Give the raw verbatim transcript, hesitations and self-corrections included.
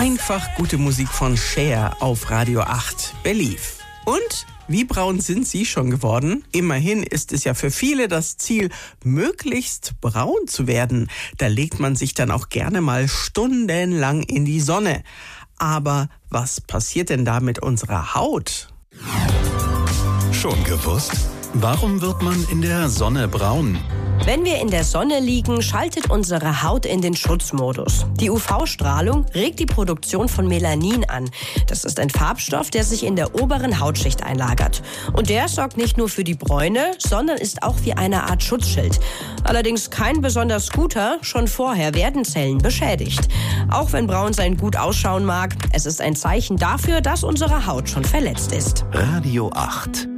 Einfach gute Musik von Cher auf Radio acht. Believe. Und wie braun sind Sie schon geworden? Immerhin ist es ja für viele das Ziel, möglichst braun zu werden. Da legt man sich dann auch gerne mal stundenlang in die Sonne. Aber was passiert denn da mit unserer Haut? Schon gewusst? Warum wird man in der Sonne braun? Wenn wir in der Sonne liegen, schaltet unsere Haut in den Schutzmodus. Die U V-Strahlung regt die Produktion von Melanin an. Das ist ein Farbstoff, der sich in der oberen Hautschicht einlagert. Und der sorgt nicht nur für die Bräune, sondern ist auch wie eine Art Schutzschild. Allerdings kein besonders guter, schon vorher werden Zellen beschädigt. Auch wenn braun sein gut ausschauen mag, es ist ein Zeichen dafür, dass unsere Haut schon verletzt ist. Radio acht.